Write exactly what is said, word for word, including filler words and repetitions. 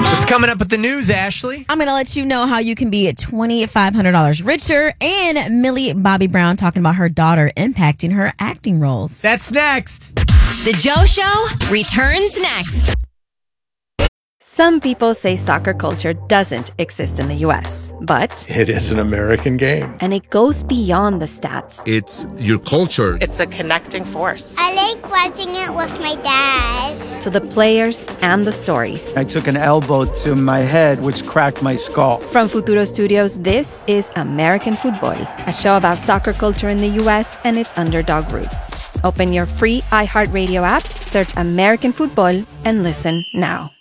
What's coming up with the news, Ashley? I'm going to let you know how you can be twenty-five hundred dollars richer, and Millie Bobby Brown talking about her daughter impacting her acting roles. That's next. The Joe Show returns next. Some people say soccer culture doesn't exist in the U S, but it is an American game. And it goes beyond the stats. It's your culture. It's a connecting force. I like watching it with my dad. To the players and the stories. I took an elbow to my head, which cracked my skull. From Futuro Studios, this is American Football, a show about soccer culture in the U S and its underdog roots. Open your free iHeartRadio app, search American Football, and listen now.